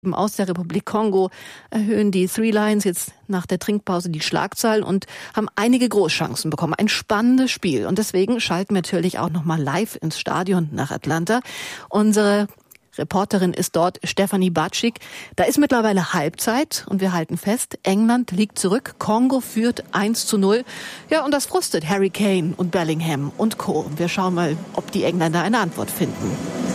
Aus der Republik Kongo erhöhen die Three Lions jetzt nach der Trinkpause die Schlagzahl und haben einige Großchancen bekommen. Ein spannendes Spiel. Und deswegen schalten wir natürlich auch nochmal live ins Stadion nach Atlanta. Unsere Reporterin ist dort, Stefanie Batschik. Da ist mittlerweile Halbzeit und wir halten fest, England liegt zurück, Kongo führt 1:0. Ja, und das frustet Harry Kane und Bellingham und Co. Wir schauen mal, ob die Engländer eine Antwort finden.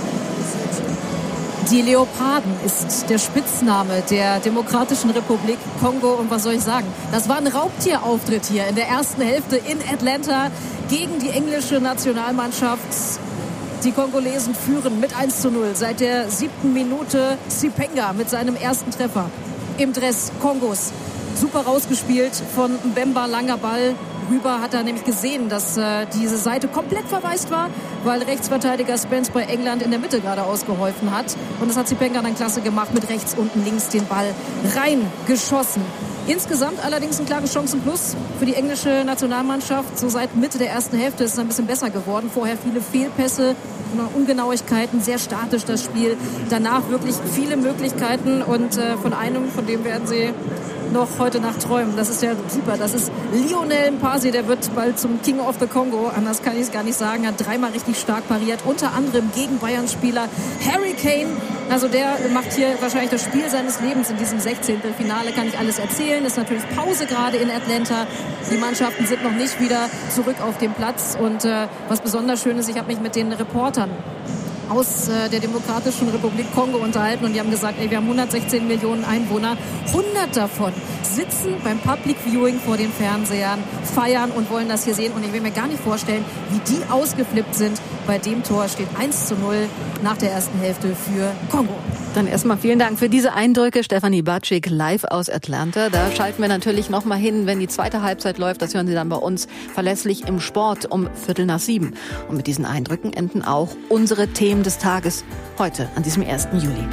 Die Leoparden ist der Spitzname der Demokratischen Republik Kongo. Und was soll ich sagen? Das war ein Raubtierauftritt hier in der ersten Hälfte in Atlanta gegen die englische Nationalmannschaft. Die Kongolesen führen mit 1:0. Seit der 7. Minute Sipenga mit seinem ersten Treffer im Dress Kongos. Super rausgespielt von Mbemba, langer Ball. Rüber hat er nämlich gesehen, dass diese Seite komplett verwaist war, weil Rechtsverteidiger Spence bei England in der Mitte gerade ausgeholfen hat. Und das hat Sipenga dann klasse gemacht, mit rechts und links den Ball reingeschossen. Insgesamt allerdings ein klares Chancenplus für die englische Nationalmannschaft. So seit Mitte der ersten Hälfte ist es ein bisschen besser geworden. Vorher viele Fehlpässe, Ungenauigkeiten, sehr statisch das Spiel. Danach wirklich viele Möglichkeiten und von dem werden sie noch heute Nacht träumen. Das ist ja super. Das ist Lionel Mpasi, der wird bald zum King of the Congo. Anders kann ich es gar nicht sagen. Hat dreimal richtig stark pariert. Unter anderem gegen Bayern-Spieler Harry Kane. Also der macht hier wahrscheinlich das Spiel seines Lebens in diesem 16. Finale. Kann ich alles erzählen. Ist natürlich Pause gerade in Atlanta. Die Mannschaften sind noch nicht wieder zurück auf dem Platz. Und was besonders schön ist, ich habe mich mit den Reportern aus der Demokratischen Republik Kongo unterhalten und die haben gesagt, wir haben 116 Millionen Einwohner. 100 davon sitzen beim Public Viewing vor den Fernsehern, feiern und wollen das hier sehen. Und ich will mir gar nicht vorstellen, wie die ausgeflippt sind. Bei dem Tor steht 1:0 nach der ersten Hälfte für Kongo. Dann erstmal vielen Dank für diese Eindrücke. Stefanie Batschik live aus Atlanta. Da schalten wir natürlich nochmal hin, wenn die zweite Halbzeit läuft. Das hören Sie dann bei uns verlässlich im Sport um 6:15. Und mit diesen Eindrücken enden auch unsere Themen des Tages heute an diesem 1. Juli.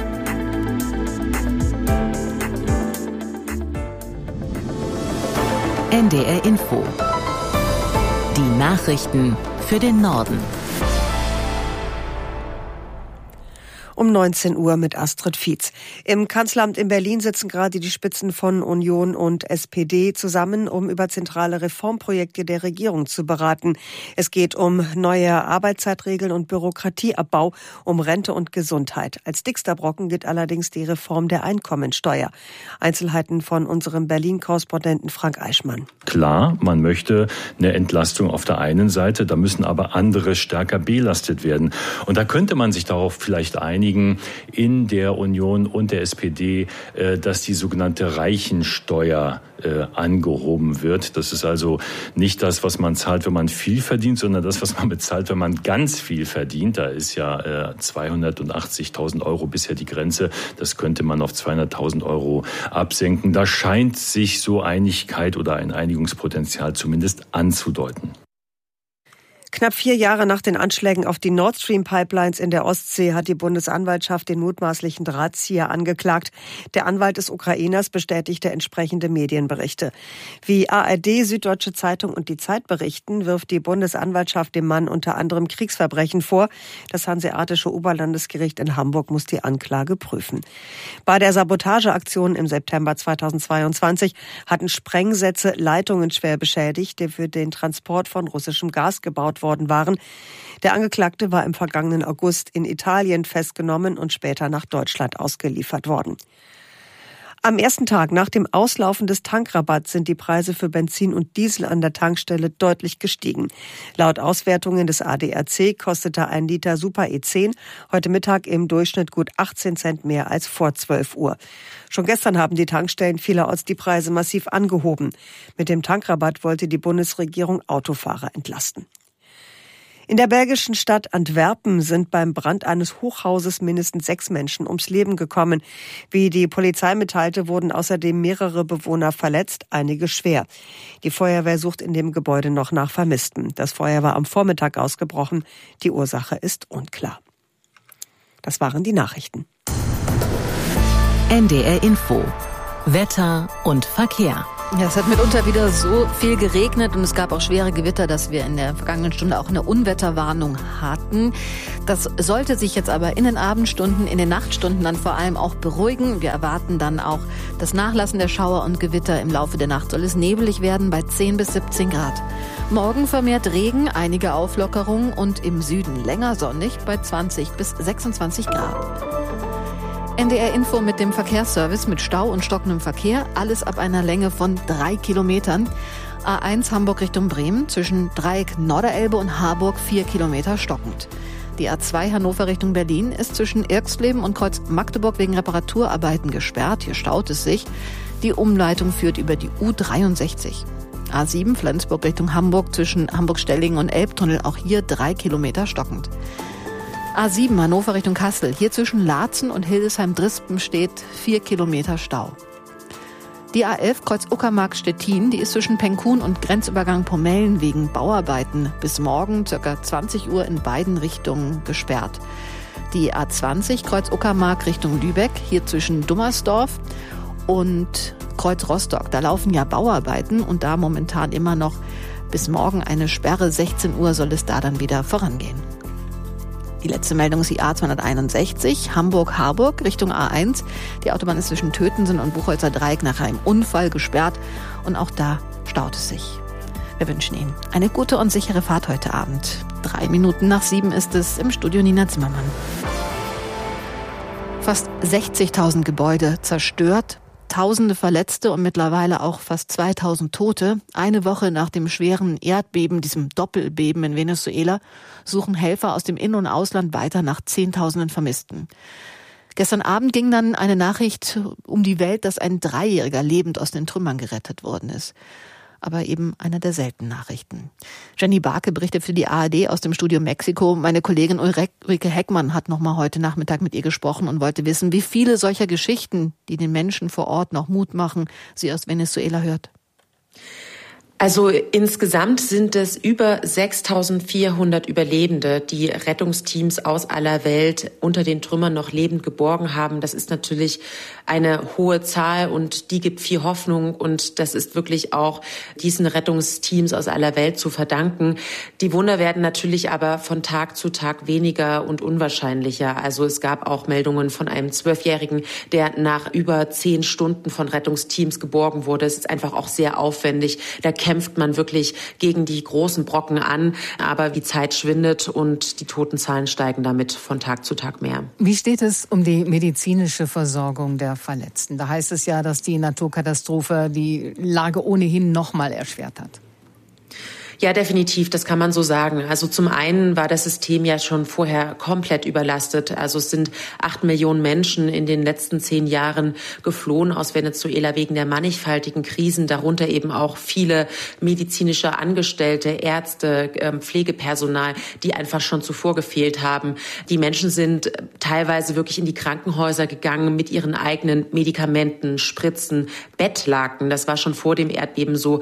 NDR Info. Die Nachrichten für den Norden. Um 19 Uhr mit Astrid Fietz. Im Kanzleramt in Berlin sitzen gerade die Spitzen von Union und SPD zusammen, um über zentrale Reformprojekte der Regierung zu beraten. Es geht um neue Arbeitszeitregeln und Bürokratieabbau, um Rente und Gesundheit. Als dickster Brocken gilt allerdings die Reform der Einkommensteuer. Einzelheiten von unserem Berlin-Korrespondenten Frank Eichmann. Klar, man möchte eine Entlastung auf der einen Seite, da müssen aber andere stärker belastet werden. Und da könnte man sich darauf vielleicht einigen, in der Union und der SPD, dass die sogenannte Reichensteuer angehoben wird. Das ist also nicht das, was man zahlt, wenn man viel verdient, sondern das, was man bezahlt, wenn man ganz viel verdient. Da ist ja 280.000 Euro bisher die Grenze. Das könnte man auf 200.000 Euro absenken. Da scheint sich so Einigkeit oder ein Einigungspotenzial zumindest anzudeuten. Knapp 4 Jahre nach den Anschlägen auf die Nord Stream Pipelines in der Ostsee hat die Bundesanwaltschaft den mutmaßlichen Drahtzieher angeklagt. Der Anwalt des Ukrainers bestätigte entsprechende Medienberichte. Wie ARD, Süddeutsche Zeitung und die Zeit berichten, wirft die Bundesanwaltschaft dem Mann unter anderem Kriegsverbrechen vor. Das Hanseatische Oberlandesgericht in Hamburg muss die Anklage prüfen. Bei der Sabotageaktion im September 2022 hatten Sprengsätze Leitungen schwer beschädigt, die für den Transport von russischem Gas gebaut worden waren. Der Angeklagte war im vergangenen August in Italien festgenommen und später nach Deutschland ausgeliefert worden. Am ersten Tag nach dem Auslaufen des Tankrabatts sind die Preise für Benzin und Diesel an der Tankstelle deutlich gestiegen. Laut Auswertungen des ADAC kostete ein Liter Super E10 heute Mittag im Durchschnitt gut 18 Cent mehr als vor 12 Uhr. Schon gestern haben die Tankstellen vielerorts die Preise massiv angehoben. Mit dem Tankrabatt wollte die Bundesregierung Autofahrer entlasten. In der belgischen Stadt Antwerpen sind beim Brand eines Hochhauses mindestens 6 Menschen ums Leben gekommen. Wie die Polizei mitteilte, wurden außerdem mehrere Bewohner verletzt, einige schwer. Die Feuerwehr sucht in dem Gebäude noch nach Vermissten. Das Feuer war am Vormittag ausgebrochen. Die Ursache ist unklar. Das waren die Nachrichten. NDR Info. Wetter und Verkehr. Ja, es hat mitunter wieder so viel geregnet und es gab auch schwere Gewitter, dass wir in der vergangenen Stunde auch eine Unwetterwarnung hatten. Das sollte sich jetzt aber in den Abendstunden, in den Nachtstunden dann vor allem auch beruhigen. Wir erwarten dann auch das Nachlassen der Schauer und Gewitter. Im Laufe der Nacht soll es nebelig werden bei 10 bis 17 Grad. Morgen vermehrt Regen, einige Auflockerungen und im Süden länger sonnig bei 20 bis 26 Grad. NDR Info mit dem Verkehrsservice mit Stau und stockendem Verkehr. Alles ab einer Länge von 3 Kilometern. A1 Hamburg Richtung Bremen zwischen Dreieck Norderelbe und Harburg 4 Kilometer stockend. Die A2 Hannover Richtung Berlin ist zwischen Irxleben und Kreuz Magdeburg wegen Reparaturarbeiten gesperrt. Hier staut es sich. Die Umleitung führt über die U63. A7 Flensburg Richtung Hamburg zwischen Hamburg-Stellingen und Elbtunnel. Auch hier 3 Kilometer stockend. A7 Hannover Richtung Kassel. Hier zwischen Laatzen und Hildesheim-Drispen steht 4 Kilometer Stau. Die A11 Kreuz Uckermark-Stettin, die ist zwischen Penkun und Grenzübergang Pomellen wegen Bauarbeiten bis morgen ca. 20 Uhr in beiden Richtungen gesperrt. Die A20 Kreuz Uckermark Richtung Lübeck, hier zwischen Dummersdorf und Kreuz Rostock. Da laufen ja Bauarbeiten und da momentan immer noch bis morgen eine Sperre. 16 Uhr soll es da dann wieder vorangehen. Die letzte Meldung ist die A261, Hamburg-Harburg Richtung A1. Die Autobahn ist zwischen Tötensen und Buchholzer Dreieck nach einem Unfall gesperrt. Und auch da staut es sich. Wir wünschen Ihnen eine gute und sichere Fahrt heute Abend. 3 Minuten nach 7 ist es im Studio Nina Zimmermann. Fast 60.000 Gebäude zerstört. Tausende Verletzte und mittlerweile auch fast 2000 Tote. Eine Woche nach dem schweren Erdbeben, diesem Doppelbeben in Venezuela, suchen Helfer aus dem In- und Ausland weiter nach Zehntausenden Vermissten. Gestern Abend ging dann eine Nachricht um die Welt, dass ein 3-Jähriger lebend aus den Trümmern gerettet worden ist. Aber eben einer der seltenen Nachrichten. Jenny Barke berichtet für die ARD aus dem Studio Mexiko. Meine Kollegin Ulrike Heckmann hat nochmal heute Nachmittag mit ihr gesprochen und wollte wissen, wie viele solcher Geschichten, die den Menschen vor Ort noch Mut machen, sie aus Venezuela hört. Also insgesamt sind es über 6.400 Überlebende, die Rettungsteams aus aller Welt unter den Trümmern noch lebend geborgen haben. Das ist natürlich eine hohe Zahl und die gibt viel Hoffnung und das ist wirklich auch diesen Rettungsteams aus aller Welt zu verdanken. Die Wunder werden natürlich aber von Tag zu Tag weniger und unwahrscheinlicher. Also es gab auch Meldungen von einem 12-Jährigen, der nach über 10 Stunden von Rettungsteams geborgen wurde. Es ist einfach auch sehr aufwendig. Da kämpft man wirklich gegen die großen Brocken an, aber die Zeit schwindet und die Totenzahlen steigen damit von Tag zu Tag mehr. Wie steht es um die medizinische Versorgung der Verletzten? Da heißt es ja, dass die Naturkatastrophe die Lage ohnehin noch mal erschwert hat. Ja, definitiv, das kann man so sagen. Also zum einen war das System ja schon vorher komplett überlastet. Also es sind 8 Millionen Menschen in den letzten 10 Jahren geflohen aus Venezuela wegen der mannigfaltigen Krisen, darunter eben auch viele medizinische Angestellte, Ärzte, Pflegepersonal, die einfach schon zuvor gefehlt haben. Die Menschen sind teilweise wirklich in die Krankenhäuser gegangen mit ihren eigenen Medikamenten, Spritzen, Bettlaken. Das war schon vor dem Erdbeben so.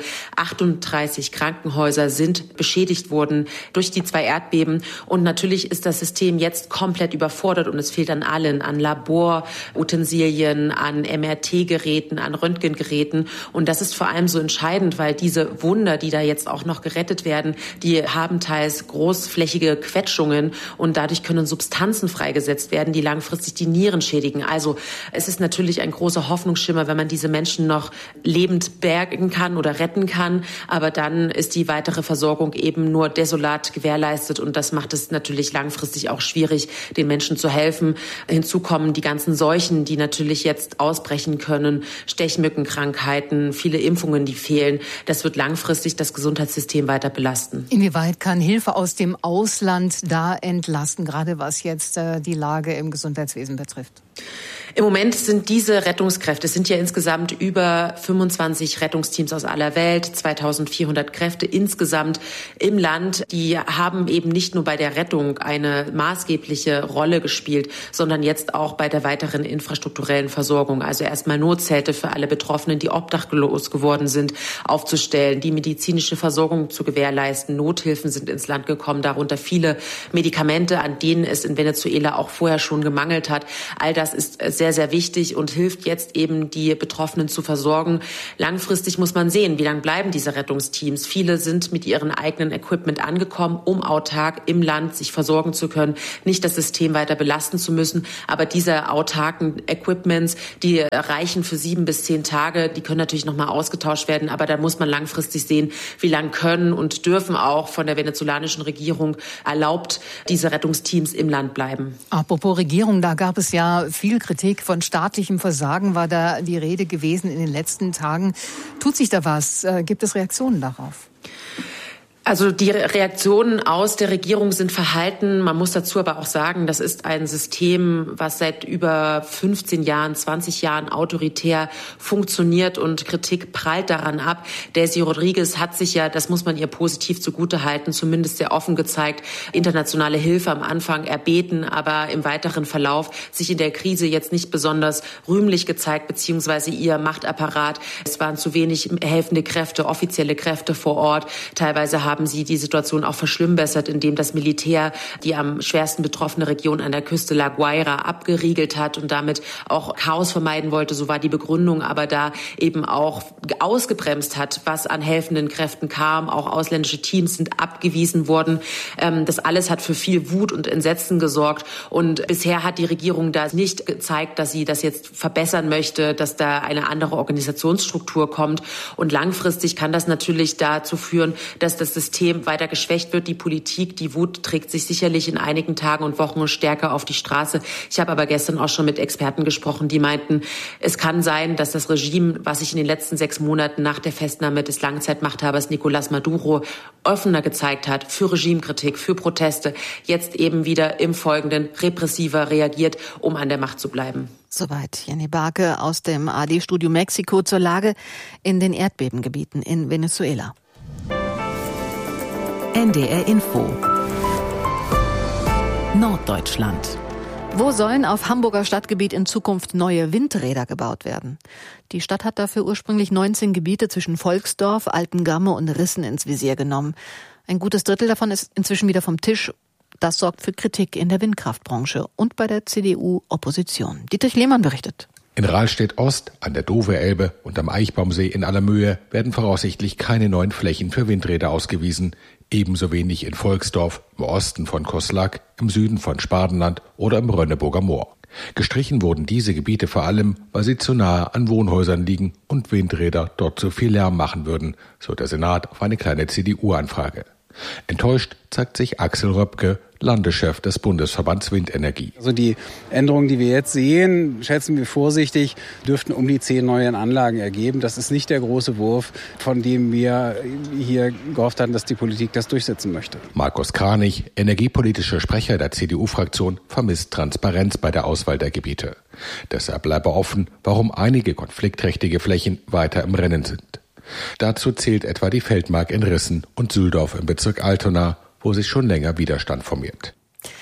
38 Krankenhäuser sind beschädigt worden durch die 2 Erdbeben. Und natürlich ist das System jetzt komplett überfordert und es fehlt an allen, an Laborutensilien, an MRT-Geräten, an Röntgengeräten. Und das ist vor allem so entscheidend, weil diese Wunder, die da jetzt auch noch gerettet werden, die haben teils großflächige Quetschungen und dadurch können Substanzen freigesetzt werden, die langfristig die Nieren schädigen. Also es ist natürlich ein großer Hoffnungsschimmer, wenn man diese Menschen noch lebend bergen kann oder retten kann. Aber dann ist die weitere Versorgung eben nur desolat gewährleistet und das macht es natürlich langfristig auch schwierig, den Menschen zu helfen. Hinzu kommen die ganzen Seuchen, die natürlich jetzt ausbrechen können, Stechmückenkrankheiten, viele Impfungen, die fehlen. Das wird langfristig das Gesundheitssystem weiter belasten. Inwieweit kann Hilfe aus dem Ausland da entlasten, gerade was jetzt die Lage im Gesundheitswesen betrifft? Im Moment sind diese Rettungskräfte, es sind ja insgesamt über 25 Rettungsteams aus aller Welt, 2.400 Kräfte insgesamt im Land. Die haben eben nicht nur bei der Rettung eine maßgebliche Rolle gespielt, sondern jetzt auch bei der weiteren infrastrukturellen Versorgung. Also erstmal Notzelte für alle Betroffenen, die obdachlos geworden sind, aufzustellen, die medizinische Versorgung zu gewährleisten. Nothilfen sind ins Land gekommen, darunter viele Medikamente, an denen es in Venezuela auch vorher schon gemangelt hat. All das ist sehr, sehr wichtig und hilft jetzt eben, die Betroffenen zu versorgen. Langfristig muss man sehen, wie lange bleiben diese Rettungsteams. Viele sind mit ihrem eigenen Equipment angekommen, um autark im Land sich versorgen zu können, nicht das System weiter belasten zu müssen. Aber diese autarken Equipments, die reichen für 7 bis 10 Tage, die können natürlich nochmal ausgetauscht werden. Aber da muss man langfristig sehen, wie lange können und dürfen auch von der venezolanischen Regierung erlaubt diese Rettungsteams im Land bleiben. Apropos Regierung, da gab es ja viel Kritik von staatlichem Versagen, war da die Rede gewesen in den letzten Tagen. Tut sich da was? Gibt es Reaktionen darauf? Also die Reaktionen aus der Regierung sind verhalten. Man muss dazu aber auch sagen, das ist ein System, was seit über 15 Jahren, 20 Jahren autoritär funktioniert und Kritik prallt daran ab. Delcy Rodriguez hat sich ja, das muss man ihr positiv zugutehalten, zumindest sehr offen gezeigt, internationale Hilfe am Anfang erbeten, aber im weiteren Verlauf sich in der Krise jetzt nicht besonders rühmlich gezeigt, beziehungsweise ihr Machtapparat. Es waren zu wenig helfende Kräfte, offizielle Kräfte vor Ort. Teilweise haben sie die Situation auch verschlimmbessert, indem das Militär die am schwersten betroffene Region an der Küste La Guaira abgeriegelt hat und damit auch Chaos vermeiden wollte. So war die Begründung, aber da eben auch ausgebremst hat, was an helfenden Kräften kam. Auch ausländische Teams sind abgewiesen worden. Das alles hat für viel Wut und Entsetzen gesorgt. Und bisher hat die Regierung da nicht gezeigt, dass sie das jetzt verbessern möchte, dass da eine andere Organisationsstruktur kommt. Und langfristig kann das natürlich dazu führen, dass das System weiter geschwächt wird. Die Politik, die Wut trägt sich sicherlich in einigen Tagen und Wochen stärker auf die Straße. Ich habe aber gestern auch schon mit Experten gesprochen, die meinten, es kann sein, dass das Regime, was sich in den letzten 6 Monaten nach der Festnahme des Langzeitmachthabers Nicolás Maduro offener gezeigt hat für Regimekritik, für Proteste, jetzt eben wieder im Folgenden repressiver reagiert, um an der Macht zu bleiben. Soweit Jenny Barke aus dem ARD-Studio Mexiko zur Lage in den Erdbebengebieten in Venezuela. NDR Info Norddeutschland. Wo sollen auf Hamburger Stadtgebiet in Zukunft neue Windräder gebaut werden? Die Stadt hat dafür ursprünglich 19 Gebiete zwischen Volksdorf, Altengamme und Rissen ins Visier genommen. Ein gutes Drittel davon ist inzwischen wieder vom Tisch. Das sorgt für Kritik in der Windkraftbranche und bei der CDU-Opposition. Dietrich Lehmann berichtet. In Rahlstedt-Ost, an der Dover-Elbe und am Eichbaumsee in Allermöhe werden voraussichtlich keine neuen Flächen für Windräder ausgewiesen. Ebenso wenig in Volksdorf, im Osten von Koslak, im Süden von Spardenland oder im Rönneburger Moor. Gestrichen wurden diese Gebiete vor allem, weil sie zu nahe an Wohnhäusern liegen und Windräder dort zu viel Lärm machen würden, so der Senat auf eine kleine CDU-Anfrage. Enttäuscht zeigt sich Axel Röpke, Landeschef des Bundesverbands Windenergie. Also die Änderungen, die wir jetzt sehen, schätzen wir vorsichtig, dürften um die 10 neuen Anlagen ergeben. Das ist nicht der große Wurf, von dem wir hier gehofft hatten, dass die Politik das durchsetzen möchte. Markus Kranich, energiepolitischer Sprecher der CDU-Fraktion, vermisst Transparenz bei der Auswahl der Gebiete. Deshalb bleibe offen, warum einige konfliktträchtige Flächen weiter im Rennen sind. Dazu zählt etwa die Feldmark in Rissen und Sühldorf im Bezirk Altona, wo sich schon länger Widerstand formiert.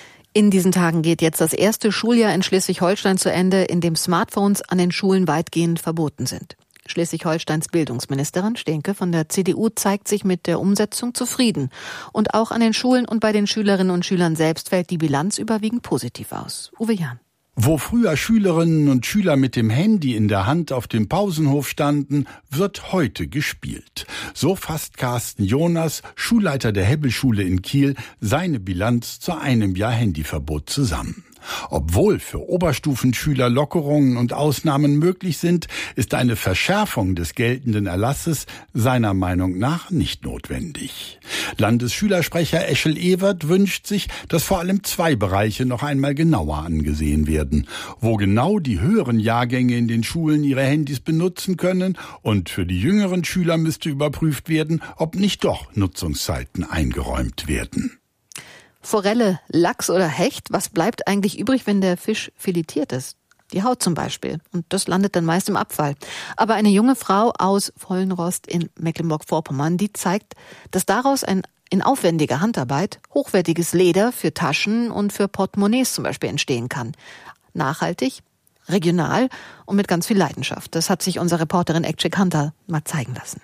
In diesen Tagen geht jetzt das erste Schuljahr in Schleswig-Holstein zu Ende, in dem Smartphones an den Schulen weitgehend verboten sind. Schleswig-Holsteins Bildungsministerin Stehnke von der CDU zeigt sich mit der Umsetzung zufrieden. Und auch an den Schulen und bei den Schülerinnen und Schülern selbst fällt die Bilanz überwiegend positiv aus. Uwe Jahn. Wo früher Schülerinnen und Schüler mit dem Handy in der Hand auf dem Pausenhof standen, wird heute gespielt. So fasst Carsten Jonas, Schulleiter der Hebbelschule in Kiel, seine Bilanz zu einem Jahr Handyverbot zusammen. Obwohl für Oberstufenschüler Lockerungen und Ausnahmen möglich sind, ist eine Verschärfung des geltenden Erlasses seiner Meinung nach nicht notwendig. Landesschülersprecher Eschel Ewert wünscht sich, dass vor allem 2 Bereiche noch einmal genauer angesehen werden. Wo genau die höheren Jahrgänge in den Schulen ihre Handys benutzen können und für die jüngeren Schüler müsste überprüft werden, ob nicht doch Nutzungszeiten eingeräumt werden. Forelle, Lachs oder Hecht, was bleibt eigentlich übrig, wenn der Fisch filetiert ist? Die Haut zum Beispiel. Und das landet dann meist im Abfall. Aber eine junge Frau aus Vollenrost in Mecklenburg-Vorpommern, die zeigt, dass daraus in aufwendiger Handarbeit hochwertiges Leder für Taschen und für Portemonnaies zum Beispiel entstehen kann. Nachhaltig, regional und mit ganz viel Leidenschaft. Das hat sich unsere Reporterin Ekcik Hunter mal zeigen lassen.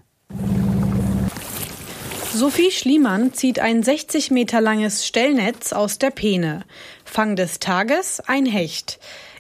Sophie Schliemann zieht ein 60 Meter langes Stellnetz aus der Peene. Fang des Tages ein Hecht.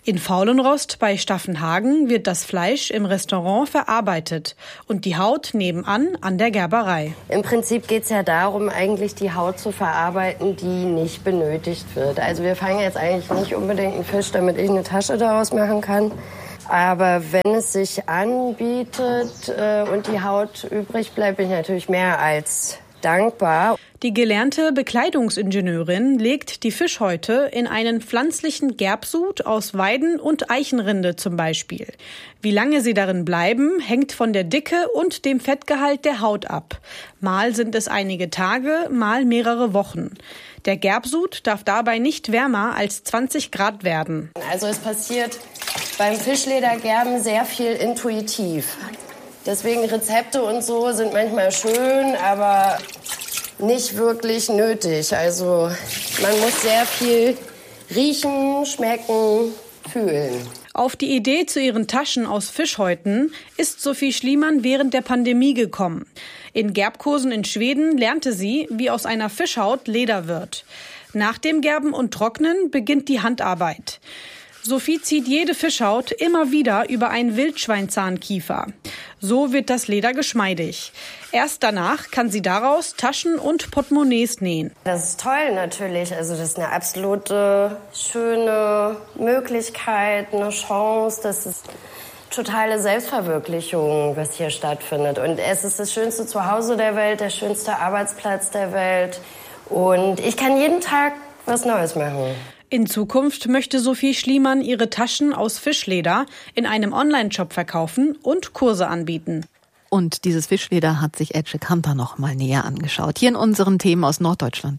In Faulenrost bei Staffenhagen wird das Fleisch im Restaurant verarbeitet und die Haut nebenan an der Gerberei. Im Prinzip geht es ja darum, eigentlich die Haut zu verarbeiten, die nicht benötigt wird. Also wir fangen jetzt eigentlich nicht unbedingt einen Fisch, damit ich eine Tasche daraus machen kann. Aber wenn es sich anbietet und die Haut übrig bleibt, bin ich natürlich mehr als dankbar. Die gelernte Bekleidungsingenieurin legt die Fischhäute in einen pflanzlichen Gerbsud aus Weiden- und Eichenrinde zum Beispiel. Wie lange sie darin bleiben, hängt von der Dicke und dem Fettgehalt der Haut ab. Mal sind es einige Tage, mal mehrere Wochen. Der Gerbsud darf dabei nicht wärmer als 20 Grad werden. Also es passiert beim Fischledergerben sehr viel intuitiv. Deswegen Rezepte und so sind manchmal schön, aber nicht wirklich nötig. Also man muss sehr viel riechen, schmecken, fühlen. Auf die Idee zu ihren Taschen aus Fischhäuten ist Sophie Schliemann während der Pandemie gekommen. In Gerbkursen in Schweden lernte sie, wie aus einer Fischhaut Leder wird. Nach dem Gerben und Trocknen beginnt die Handarbeit. Sophie zieht jede Fischhaut immer wieder über einen Wildschweinzahnkiefer. So wird das Leder geschmeidig. Erst danach kann sie daraus Taschen und Portemonnaies nähen. Das ist toll natürlich. Also das ist eine absolute schöne Möglichkeit, eine Chance. Das ist totale Selbstverwirklichung, was hier stattfindet. Und es ist das schönste Zuhause der Welt, der schönste Arbeitsplatz der Welt. Und ich kann jeden Tag was Neues machen. In Zukunft möchte Sophie Schliemann ihre Taschen aus Fischleder in einem Online-Shop verkaufen und Kurse anbieten. Und dieses Fischleder hat sich Edge Kanter noch mal näher angeschaut. Hier in unseren Themen aus Norddeutschland.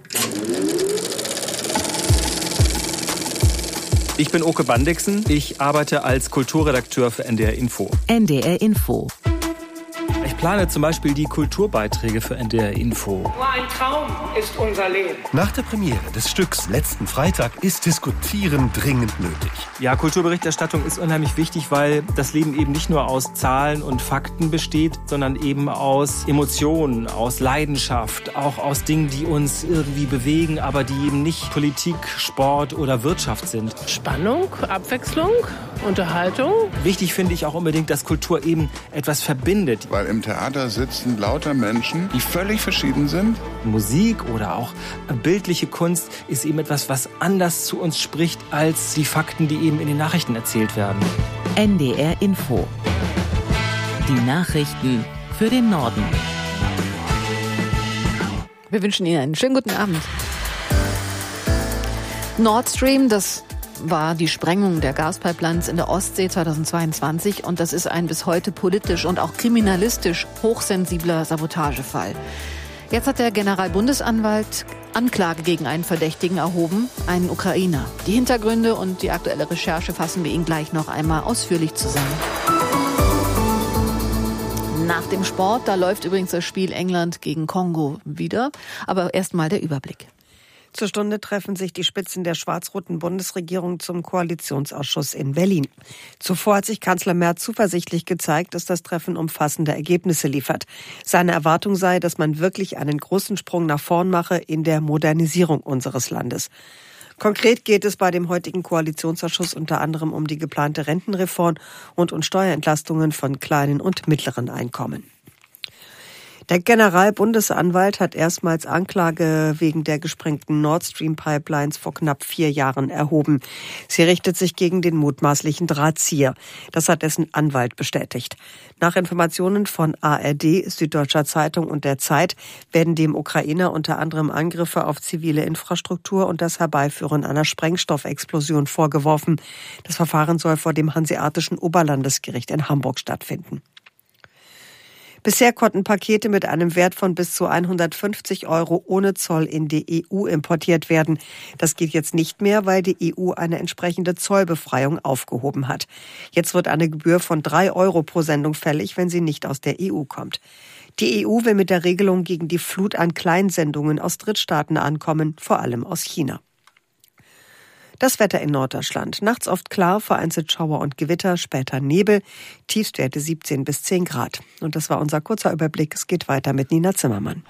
Ich bin Oke Bandixen. Ich arbeite als Kulturredakteur für NDR Info. NDR Info. Ich plane zum Beispiel die Kulturbeiträge für NDR Info. Nur ein Traum ist unser Leben. Nach der Premiere des Stücks letzten Freitag ist Diskutieren dringend nötig. Ja, Kulturberichterstattung ist unheimlich wichtig, weil das Leben eben nicht nur aus Zahlen und Fakten besteht, sondern eben aus Emotionen, aus Leidenschaft, auch aus Dingen, die uns irgendwie bewegen, aber die eben nicht Politik, Sport oder Wirtschaft sind. Spannung, Abwechslung, Unterhaltung. Wichtig finde ich auch unbedingt, dass Kultur eben etwas verbindet. Weil im Theater sitzen lauter Menschen, die völlig verschieden sind. Musik oder auch bildliche Kunst ist eben etwas, was anders zu uns spricht als die Fakten, die eben in den Nachrichten erzählt werden. NDR Info. Die Nachrichten für den Norden. Wir wünschen Ihnen einen schönen guten Abend. Nord Stream, das war die Sprengung der Gaspipelines in der Ostsee 2022 und das ist ein bis heute politisch und auch kriminalistisch hochsensibler Sabotagefall. Jetzt hat der Generalbundesanwalt Anklage gegen einen Verdächtigen erhoben, einen Ukrainer. Die Hintergründe und die aktuelle Recherche fassen wir Ihnen gleich noch einmal ausführlich zusammen. Nach dem Sport, da läuft übrigens das Spiel England gegen Kongo wieder, aber erst mal der Überblick. Zur Stunde treffen sich die Spitzen der schwarz-roten Bundesregierung zum Koalitionsausschuss in Berlin. Zuvor hat sich Kanzler Merz zuversichtlich gezeigt, dass das Treffen umfassende Ergebnisse liefert. Seine Erwartung sei, dass man wirklich einen großen Sprung nach vorn mache in der Modernisierung unseres Landes. Konkret geht es bei dem heutigen Koalitionsausschuss unter anderem um die geplante Rentenreform und um Steuerentlastungen von kleinen und mittleren Einkommen. Der Generalbundesanwalt hat erstmals Anklage wegen der gesprengten Nord Stream Pipelines vor knapp 4 Jahren erhoben. Sie richtet sich gegen den mutmaßlichen Drahtzieher. Das hat dessen Anwalt bestätigt. Nach Informationen von ARD, Süddeutscher Zeitung und der Zeit werden dem Ukrainer unter anderem Angriffe auf zivile Infrastruktur und das Herbeiführen einer Sprengstoffexplosion vorgeworfen. Das Verfahren soll vor dem Hanseatischen Oberlandesgericht in Hamburg stattfinden. Bisher konnten Pakete mit einem Wert von bis zu 150 € ohne Zoll in die EU importiert werden. Das geht jetzt nicht mehr, weil die EU eine entsprechende Zollbefreiung aufgehoben hat. Jetzt wird eine Gebühr von 3 € pro Sendung fällig, wenn sie nicht aus der EU kommt. Die EU will mit der Regelung gegen die Flut an Kleinsendungen aus Drittstaaten ankommen, vor allem aus China. Das Wetter in Norddeutschland. Nachts oft klar, vereinzelt Schauer und Gewitter, später Nebel, Tiefstwerte 17 bis 10 Grad. Und das war unser kurzer Überblick. Es geht weiter mit Nina Zimmermann.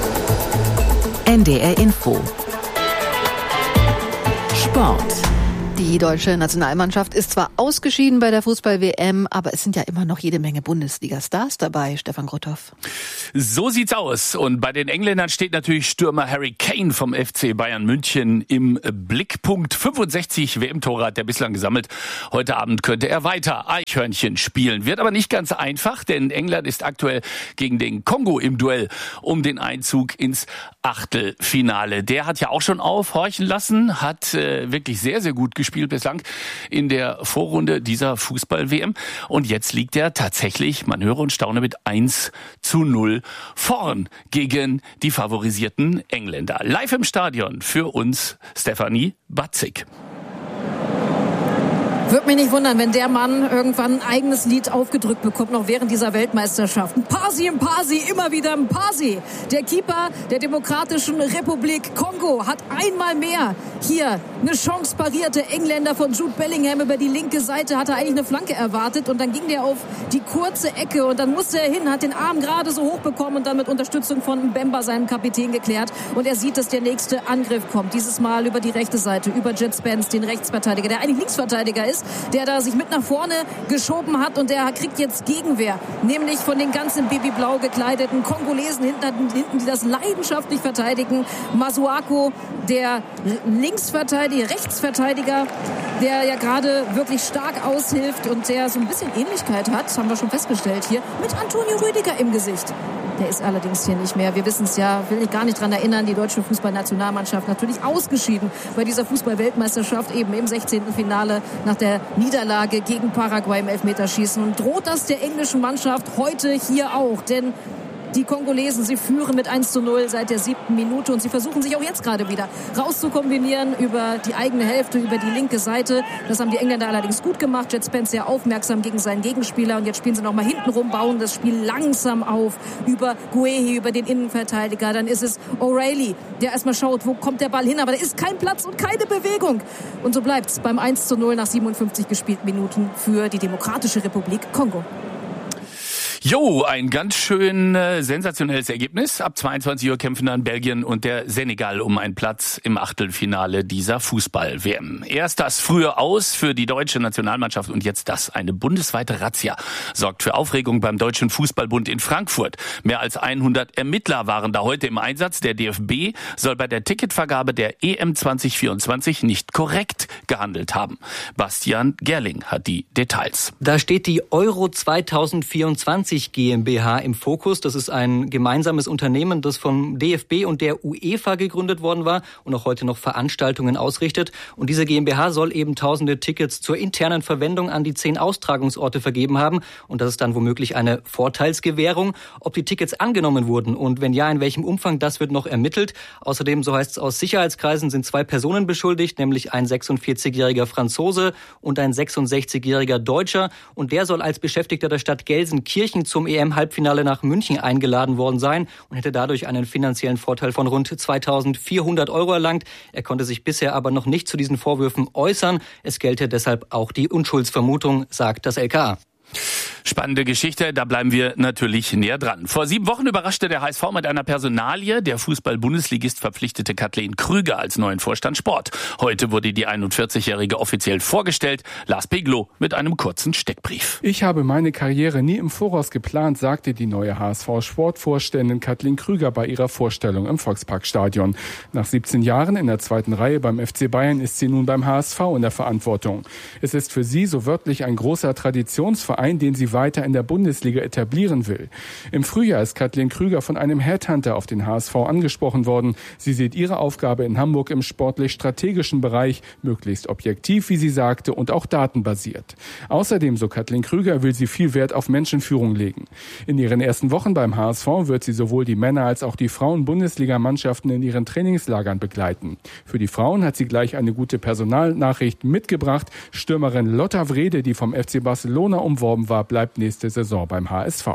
NDR Info. Sport. Die deutsche Nationalmannschaft ist zwar ausgeschieden bei der Fußball-WM, aber es sind ja immer noch jede Menge Bundesliga-Stars dabei, Stefan Grothoff. So sieht's aus. Und bei den Engländern steht natürlich Stürmer Harry Kane vom FC Bayern München im Blickpunkt. 65 WM-Tore hat er bislang gesammelt. Heute Abend könnte er weiter Eichhörnchen spielen. Wird aber nicht ganz einfach, denn England ist aktuell gegen den Kongo im Duell um den Einzug ins Achtelfinale. Der hat ja auch schon aufhorchen lassen, hat wirklich sehr, sehr gut gespielt bislang in der Vorrunde dieser Fußball-WM. Und jetzt liegt er tatsächlich, man höre und staune, mit 1:0 vorn gegen die favorisierten Engländer. Live im Stadion für uns Stefanie Batzig. Würde mich nicht wundern, wenn der Mann irgendwann ein eigenes Lied aufgedrückt bekommt, noch während dieser Weltmeisterschaft. Mpasi, immer wieder Mpasi. Der Keeper der Demokratischen Republik Kongo hat einmal mehr hier eine Chance pariert. Der Engländer von Jude Bellingham über die linke Seite hatte eigentlich eine Flanke erwartet und dann ging der auf die kurze Ecke und dann musste er hin, hat den Arm gerade so hoch bekommen und dann mit Unterstützung von Mbemba, seinem Kapitän, geklärt. Und er sieht, dass der nächste Angriff kommt. Dieses Mal über die rechte Seite, über Jet Spence, den Rechtsverteidiger, der eigentlich Linksverteidiger ist, der da sich mit nach vorne geschoben hat und der kriegt jetzt Gegenwehr, nämlich von den ganzen babyblau gekleideten Kongolesen hinten, die das leidenschaftlich verteidigen. Masuako, der Rechtsverteidiger, der ja gerade wirklich stark aushilft und der so ein bisschen Ähnlichkeit hat, haben wir schon festgestellt hier, mit Antonio Rüdiger im Gesicht. Der ist allerdings hier nicht mehr. Wir wissen es ja, will ich gar nicht dran erinnern, die deutsche Fußballnationalmannschaft natürlich ausgeschieden bei dieser Fußball-Weltmeisterschaft, eben im 16. Finale nach der Niederlage gegen Paraguay im Elfmeterschießen. Und droht das der englischen Mannschaft heute hier auch? Denn die Kongolesen, sie führen mit 1:0 seit der 7. Minute und sie versuchen sich auch jetzt gerade wieder rauszukombinieren über die eigene Hälfte, über die linke Seite. Das haben die Engländer allerdings gut gemacht. Jet Spence sehr aufmerksam gegen seinen Gegenspieler und jetzt spielen sie nochmal hinten rum, bauen das Spiel langsam auf über Guehi, über den Innenverteidiger. Dann ist es O'Reilly, der erstmal schaut, wo kommt der Ball hin, aber da ist kein Platz und keine Bewegung. Und so bleibt es beim 1:0 nach 57 gespielten Minuten für die Demokratische Republik Kongo. Jo, ein ganz schön sensationelles Ergebnis. Ab 22 Uhr kämpfen dann Belgien und der Senegal um einen Platz im Achtelfinale dieser Fußball-WM. Erst das frühe Aus für die deutsche Nationalmannschaft und jetzt das. Eine bundesweite Razzia sorgt für Aufregung beim Deutschen Fußballbund in Frankfurt. Mehr als 100 Ermittler waren da heute im Einsatz. Der DFB soll bei der Ticketvergabe der EM 2024 nicht korrekt gehandelt haben. Bastian Gerling hat die Details. Da steht die Euro 2024 GmbH im Fokus. Das ist ein gemeinsames Unternehmen, das vom DFB und der UEFA gegründet worden war und auch heute noch Veranstaltungen ausrichtet. Und diese GmbH soll eben tausende Tickets zur internen Verwendung an die 10 Austragungsorte vergeben haben. Und das ist dann womöglich eine Vorteilsgewährung. Ob die Tickets angenommen wurden und wenn ja, in welchem Umfang, das wird noch ermittelt. Außerdem, so heißt es aus Sicherheitskreisen, sind 2 Personen beschuldigt, nämlich ein 46-jähriger Franzose und ein 66-jähriger Deutscher. Und der soll als Beschäftigter der Stadt Gelsenkirchen zum EM-Halbfinale nach München eingeladen worden sein und hätte dadurch einen finanziellen Vorteil von rund 2.400 € erlangt. Er konnte sich bisher aber noch nicht zu diesen Vorwürfen äußern. Es gelte deshalb auch die Unschuldsvermutung, sagt das LKA. Spannende Geschichte, da bleiben wir natürlich näher dran. Vor 7 Wochen überraschte der HSV mit einer Personalie. Der Fußball-Bundesligist verpflichtete Kathleen Krüger als neuen Vorstand Sport. Heute wurde die 41-Jährige offiziell vorgestellt. Lars Peglow mit einem kurzen Steckbrief. Ich habe meine Karriere nie im Voraus geplant, sagte die neue HSV-Sportvorständin Kathleen Krüger bei ihrer Vorstellung im Volksparkstadion. Nach 17 Jahren in der 2. Reihe beim FC Bayern ist sie nun beim HSV in der Verantwortung. Es ist für sie so wörtlich ein großer Traditionsverein, den sie weiter in der Bundesliga etablieren will. Im Frühjahr ist Kathleen Krüger von einem Headhunter auf den HSV angesprochen worden. Sie sieht ihre Aufgabe in Hamburg im sportlich-strategischen Bereich, möglichst objektiv, wie sie sagte, und auch datenbasiert. Außerdem, so Kathleen Krüger, will sie viel Wert auf Menschenführung legen. In ihren ersten Wochen beim HSV wird sie sowohl die Männer- als auch die Frauen-Bundesliga-Mannschaften in ihren Trainingslagern begleiten. Für die Frauen hat sie gleich eine gute Personalnachricht mitgebracht. Stürmerin Lotta Wrede, die vom FC Barcelona umworben war, bleibt nächste Saison beim HSV.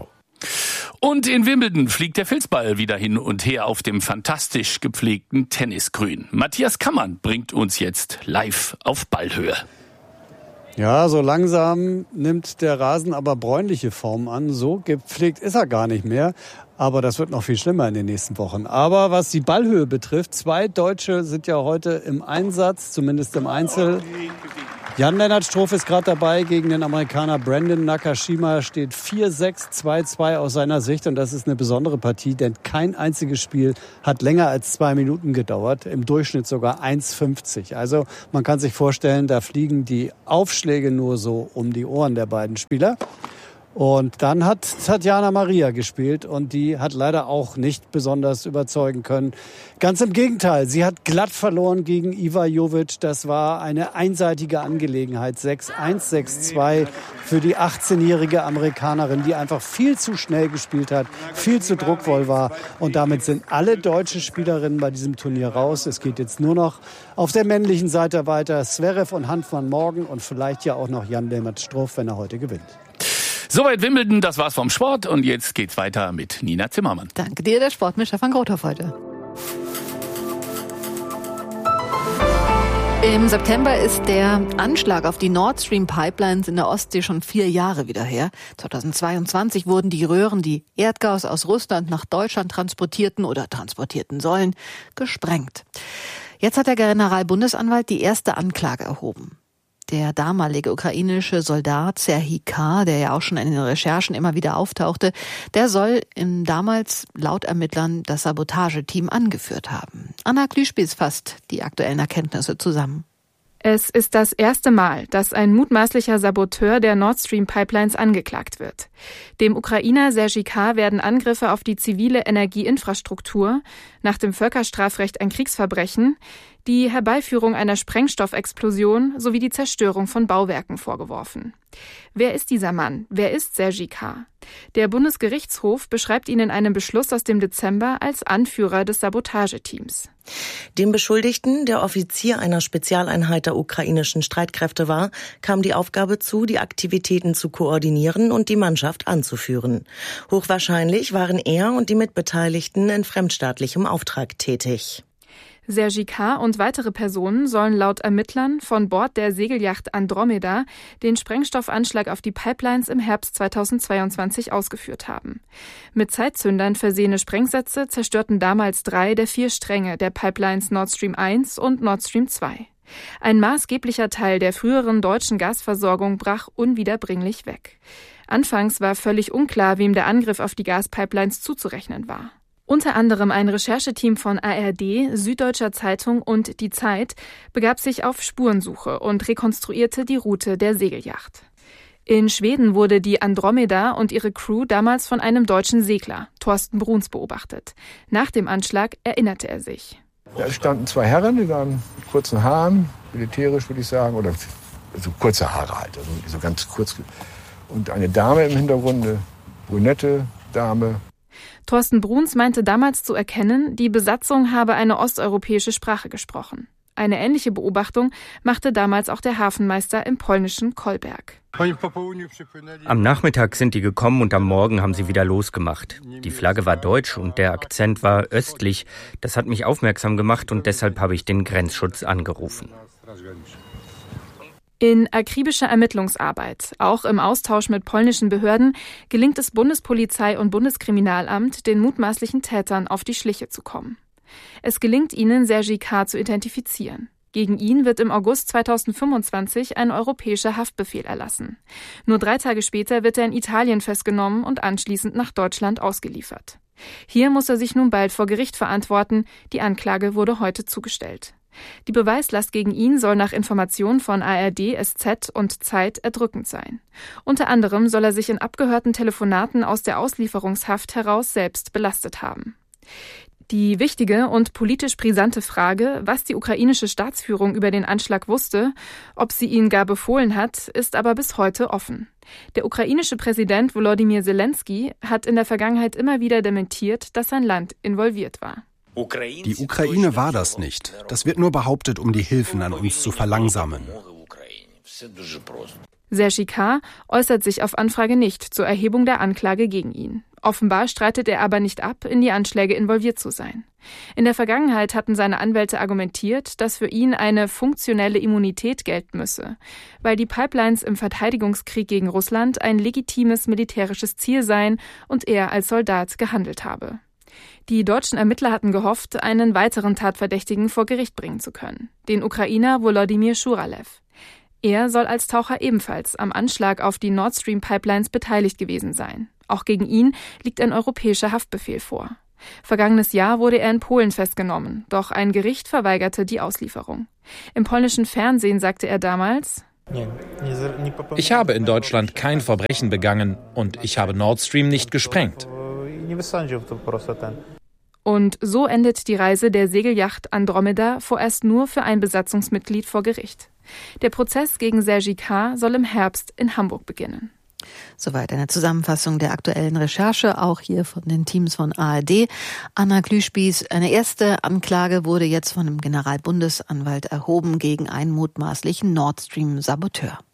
Und in Wimbledon fliegt der Filzball wieder hin und her auf dem fantastisch gepflegten Tennisgrün. Matthias Kammann bringt uns jetzt live auf Ballhöhe. Ja, so langsam nimmt der Rasen aber bräunliche Form an. So gepflegt ist er gar nicht mehr. Aber das wird noch viel schlimmer in den nächsten Wochen. Aber was die Ballhöhe betrifft, 2 Deutsche sind ja heute im Einsatz, zumindest im Einzel. Jan-Lennart Struff ist gerade dabei gegen den Amerikaner Brandon Nakashima. Steht 4-6, 2-2 aus seiner Sicht. Und das ist eine besondere Partie, denn kein einziges Spiel hat länger als 2 Minuten gedauert. Im Durchschnitt sogar 1,50. Also man kann sich vorstellen, da fliegen die Aufschläge nur so um die Ohren der beiden Spieler. Und dann hat Tatjana Maria gespielt und die hat leider auch nicht besonders überzeugen können. Ganz im Gegenteil, sie hat glatt verloren gegen Iva Jovic. Das war eine einseitige Angelegenheit. 6-1, 6-2 für die 18-jährige Amerikanerin, die einfach viel zu schnell gespielt hat, viel zu druckvoll war. Und damit sind alle deutschen Spielerinnen bei diesem Turnier raus. Es geht jetzt nur noch auf der männlichen Seite weiter. Zverev und Hanf van Morgen und vielleicht ja auch noch Jan-Lennart Struff, wenn er heute gewinnt. Soweit Wimbledon, das war's vom Sport und jetzt geht's weiter mit Nina Zimmermann. Danke dir, der Sport mit Stefan Grothoff heute. Im September ist der Anschlag auf die Nord Stream Pipelines in der Ostsee schon 4 Jahre wieder her. 2022 wurden die Röhren, die Erdgas aus Russland nach Deutschland transportierten oder transportierten sollen, gesprengt. Jetzt hat der Generalbundesanwalt die erste Anklage erhoben. Der damalige ukrainische Soldat Serhij K., der ja auch schon in den Recherchen immer wieder auftauchte, der soll damals laut Ermittlern das Sabotageteam angeführt haben. Anna Klüspitz fasst die aktuellen Erkenntnisse zusammen. Es ist das erste Mal, dass ein mutmaßlicher Saboteur der Nord Stream Pipelines angeklagt wird. Dem Ukrainer Serhij K. werden Angriffe auf die zivile Energieinfrastruktur, nach dem Völkerstrafrecht ein Kriegsverbrechen, die Herbeiführung einer Sprengstoffexplosion sowie die Zerstörung von Bauwerken vorgeworfen. Wer ist dieser Mann? Wer ist Serhij K.? Der Bundesgerichtshof beschreibt ihn in einem Beschluss aus dem Dezember als Anführer des Sabotageteams. Dem Beschuldigten, der Offizier einer Spezialeinheit der ukrainischen Streitkräfte war, kam die Aufgabe zu, die Aktivitäten zu koordinieren und die Mannschaft anzuführen. Hochwahrscheinlich waren er und die Mitbeteiligten in fremdstaatlichem Auftrag tätig. Serhij K. und weitere Personen sollen laut Ermittlern von Bord der Segelyacht Andromeda den Sprengstoffanschlag auf die Pipelines im Herbst 2022 ausgeführt haben. Mit Zeitzündern versehene Sprengsätze zerstörten damals 3 der 4 Stränge der Pipelines Nord Stream 1 und Nord Stream 2. Ein maßgeblicher Teil der früheren deutschen Gasversorgung brach unwiederbringlich weg. Anfangs war völlig unklar, wem der Angriff auf die Gaspipelines zuzurechnen war. Unter anderem ein Rechercheteam von ARD, Süddeutscher Zeitung und Die Zeit begab sich auf Spurensuche und rekonstruierte die Route der Segelyacht. In Schweden wurde die Andromeda und ihre Crew damals von einem deutschen Segler, Thorsten Bruns, beobachtet. Nach dem Anschlag erinnerte er sich. Da standen 2 Herren, die waren mit kurzen Haaren, militärisch würde ich sagen, oder so kurze Haare halt, also so ganz kurz. Und eine Dame im Hintergrund, eine brünette Dame. Thorsten Bruns meinte damals zu erkennen, die Besatzung habe eine osteuropäische Sprache gesprochen. Eine ähnliche Beobachtung machte damals auch der Hafenmeister im polnischen Kolberg. Am Nachmittag sind die gekommen und am Morgen haben sie wieder losgemacht. Die Flagge war deutsch und der Akzent war östlich. Das hat mich aufmerksam gemacht und deshalb habe ich den Grenzschutz angerufen. In akribischer Ermittlungsarbeit, auch im Austausch mit polnischen Behörden, gelingt es Bundespolizei und Bundeskriminalamt, den mutmaßlichen Tätern auf die Schliche zu kommen. Es gelingt ihnen, Serhij K. zu identifizieren. Gegen ihn wird im August 2025 ein europäischer Haftbefehl erlassen. Nur 3 Tage später wird er in Italien festgenommen und anschließend nach Deutschland ausgeliefert. Hier muss er sich nun bald vor Gericht verantworten. Die Anklage wurde heute zugestellt. Die Beweislast gegen ihn soll nach Informationen von ARD, SZ und Zeit erdrückend sein. Unter anderem soll er sich in abgehörten Telefonaten aus der Auslieferungshaft heraus selbst belastet haben. Die wichtige und politisch brisante Frage, was die ukrainische Staatsführung über den Anschlag wusste, ob sie ihn gar befohlen hat, ist aber bis heute offen. Der ukrainische Präsident Volodymyr Zelensky hat in der Vergangenheit immer wieder dementiert, dass sein Land involviert war. Die Ukraine war das nicht. Das wird nur behauptet, um die Hilfen an uns zu verlangsamen. Serhij K. äußert sich auf Anfrage nicht zur Erhebung der Anklage gegen ihn. Offenbar streitet er aber nicht ab, in die Anschläge involviert zu sein. In der Vergangenheit hatten seine Anwälte argumentiert, dass für ihn eine funktionelle Immunität gelten müsse, weil die Pipelines im Verteidigungskrieg gegen Russland ein legitimes militärisches Ziel seien und er als Soldat gehandelt habe. Die deutschen Ermittler hatten gehofft, einen weiteren Tatverdächtigen vor Gericht bringen zu können, den Ukrainer Volodymyr Schuralew. Er soll als Taucher ebenfalls am Anschlag auf die Nord Stream Pipelines beteiligt gewesen sein. Auch gegen ihn liegt ein europäischer Haftbefehl vor. Vergangenes Jahr wurde er in Polen festgenommen, doch ein Gericht verweigerte die Auslieferung. Im polnischen Fernsehen sagte er damals: Ich habe in Deutschland kein Verbrechen begangen und ich habe Nord Stream nicht gesprengt. Und so endet die Reise der Segelyacht Andromeda vorerst nur für ein Besatzungsmitglied vor Gericht. Der Prozess gegen Sergej K. soll im Herbst in Hamburg beginnen. Soweit eine Zusammenfassung der aktuellen Recherche, auch hier von den Teams von ARD. Anna Klüspieß, eine erste Anklage wurde jetzt von dem Generalbundesanwalt erhoben gegen einen mutmaßlichen Nord Stream-Saboteur.